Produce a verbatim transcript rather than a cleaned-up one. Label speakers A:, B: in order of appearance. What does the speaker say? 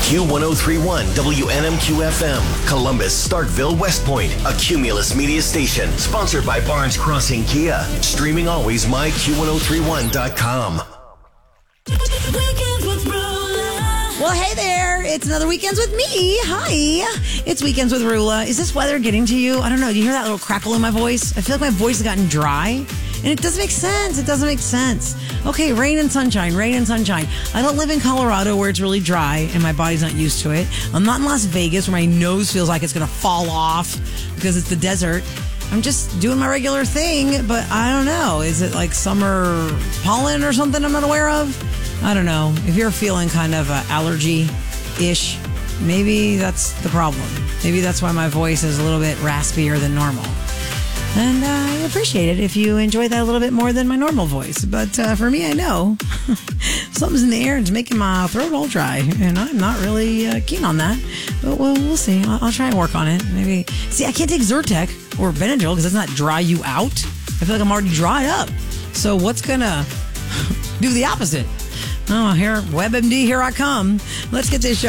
A: Q one oh three point one W N M Q F M, Columbus, Starkville, West Point, a Cumulus media station. Sponsored by Barnes Crossing Kia. Streaming always, my Q ten thirty-one dot com.
B: Well, hey there. It's another Weekends with me. Hi. It's Weekends with Rula. Is this weather getting to you? I don't know. Do you hear that little crackle in my voice? I feel like my voice has gotten dry. And it doesn't make sense. It doesn't make sense. Okay, rain and sunshine, rain and sunshine. I don't live in Colorado where it's really dry and my body's not used to it. I'm not in Las Vegas where my nose feels like it's going to fall off because it's the desert. I'm just doing my regular thing, but I don't know. Is it like summer pollen or something I'm not aware of? I don't know. If you're feeling kind of uh, allergy-ish, maybe that's the problem. Maybe that's why my voice is a little bit raspier than normal. And uh, I appreciate it if you enjoy that a little bit more than my normal voice. But uh, for me, I know something's in the air and it's making my throat all dry. And I'm not really uh, keen on that. But well, we'll see. I'll, I'll try and work on it. Maybe. See, I can't take Zyrtec or Benadryl because it's not dry you out. I feel like I'm already dried up. So what's going to do the opposite? Oh, here, WebMD, here I come. Let's get this show.